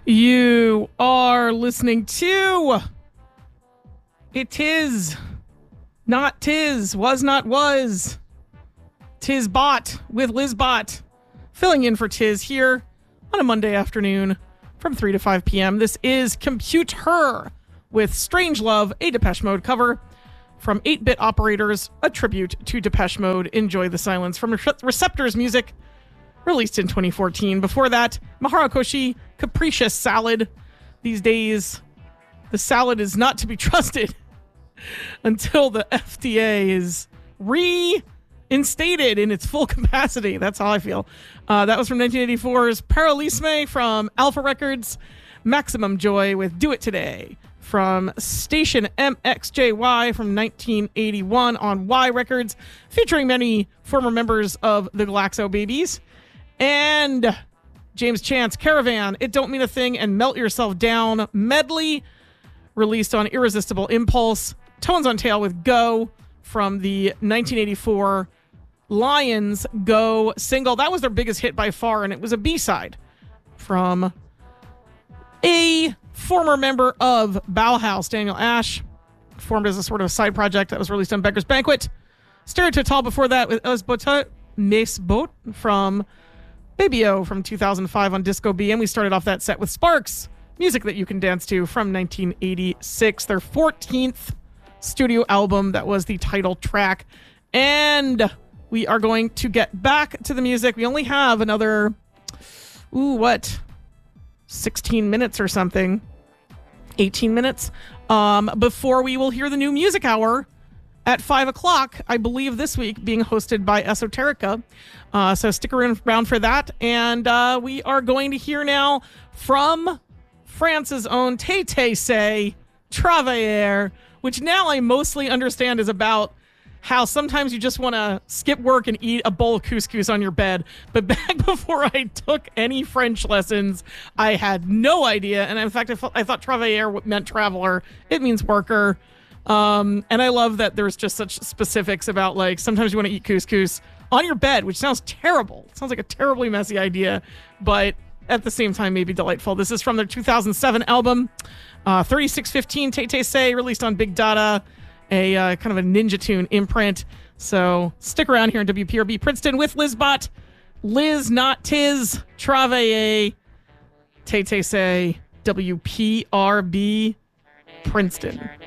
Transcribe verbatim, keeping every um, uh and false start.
You are listening to It Is Not Tis, Was Not Was, Tis Bot with Liz Bot, filling in for Tiz here on a Monday afternoon from three to five p.m. This is Compute Her with Strange Love, a Depeche Mode cover from eight-Bit Operators, a tribute to Depeche Mode. Enjoy the silence from Receptors Music, released in twenty fourteen. Before that, Maharu Koshi, Capricious Salad. These days, the salad is not to be trusted until the F D A is reinstated in its full capacity. That's how I feel. Uh, that was from nineteen eighty-four's Paralysme from Alpha Records. Maximum Joy with Do It Today from Station M X J Y from nineteen eighty-one on Y Records, featuring many former members of the Glaxo Babies. And James Chance, Caravan, It Don't Mean a Thing, and Melt Yourself Down medley, released on Irresistible Impulse. Tones on Tail with Go from the nineteen eighty-four Lions Go single. That was their biggest hit by far, and it was a B-side from a former member of Bauhaus, Daniel Ash, formed as a sort of side project that was released on Beggar's Banquet. Stereototal before that with Osbota Mesbot from Baby O from two thousand five on Disco B, and we started off that set with Sparks, music that you can dance to from nineteen eighty-six, their fourteenth studio album. That was the title track. And we are going to get back to the music. We only have another, ooh, what, sixteen minutes or something, eighteen minutes, um, before we will hear the new music hour at five o'clock, I believe this week, being hosted by Esoterica. Uh, so stick around for that. And uh, we are going to hear now from France's own Tay Tay Say, Travailler, which now I mostly understand is about how sometimes you just want to skip work and eat a bowl of couscous on your bed. But back before I took any French lessons, I had no idea. And in fact, I, thought, I thought Travailler meant traveler. It means worker. Um, and I love that there's just such specifics about, like, sometimes you want to eat couscous on your bed, which sounds terrible. It sounds like a terribly messy idea, but at the same time, maybe delightful. This is from their two thousand seven album, uh, thirty-six fifteen, Tay Tay Say, released on Big Data, a uh, kind of a Ninja Tune imprint. So stick around here in W P R B Princeton with Lizbot, Liz Not Tiz, Travailler, Tay Tay Say, W P R B Princeton.